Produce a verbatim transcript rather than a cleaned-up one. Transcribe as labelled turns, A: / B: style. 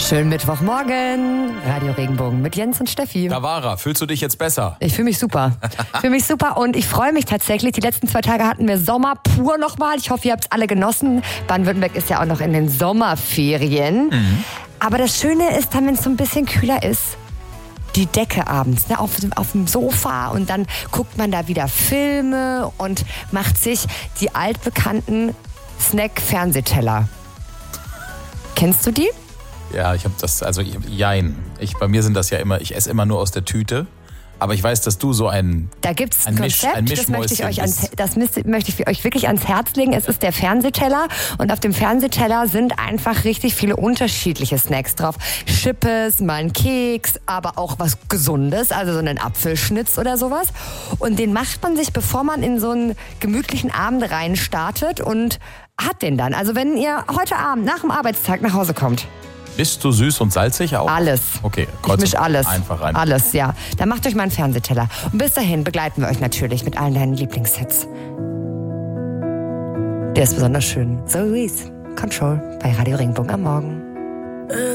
A: Schönen Mittwochmorgen, Radio Regenbogen mit Jens und Steffi.
B: Da war er. Fühlst du dich jetzt besser?
A: Ich fühle mich super. Ich fühle mich super und ich freue mich tatsächlich. Die letzten zwei Tage hatten wir Sommer pur nochmal. Ich hoffe, ihr habt es alle genossen. Baden-Württemberg ist ja auch noch in den Sommerferien. Mhm. Aber das Schöne ist dann, wenn es so ein bisschen kühler ist, die Decke abends, ne, auf, auf dem Sofa und dann guckt man da wieder Filme und macht sich die altbekannten Snack-Fernsehteller. Kennst du die?
B: Ja, ich habe das, also jein. Ich, bei mir sind das ja immer, ich esse immer nur aus der Tüte. Aber ich weiß, dass du so ein
A: Da gibt es
B: ein
A: ein
B: Misch,
A: Konzept,
B: ein
A: das, möchte ich euch ans,
B: bist.
A: das möchte ich euch wirklich ans Herz legen. Es ist der Fernsehteller und auf dem Fernsehteller sind einfach richtig viele unterschiedliche Snacks drauf. Chippes, mal ein Keks, aber auch was Gesundes, also so einen Apfelschnitz oder sowas. Und den macht man sich, bevor man in so einen gemütlichen Abend rein startet und hat den dann. Also wenn ihr heute Abend nach dem Arbeitstag nach Hause kommt.
B: Bist du süß und salzig auch?
A: Alles.
B: Okay,
A: ich misch alles.
B: Einfach rein.
A: Alles, ja. Dann macht euch mal einen Fernsehteller. Und bis dahin begleiten wir euch natürlich mit allen deinen Lieblingshits. Der ist besonders schön. Zoe Control bei Radio Regenbogen am Morgen.